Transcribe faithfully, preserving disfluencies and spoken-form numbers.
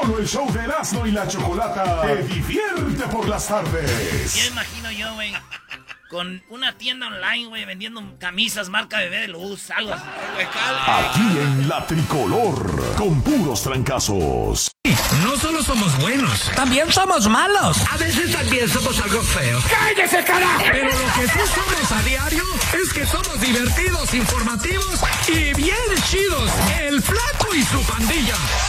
Solo el show de Erasmo y la Chocolata te divierte por las tardes. Ya imagino yo, güey, con una tienda online, güey, vendiendo camisas marca Bebé de Luz, algo así. Aquí en La Tricolor, con puros trancazos. No solo somos buenos, también somos malos. A veces también somos algo feos. ¡Cállese, carajo! Pero lo que sí somos a diario es que somos divertidos, informativos y bien chidos. El Flaco y su pandilla.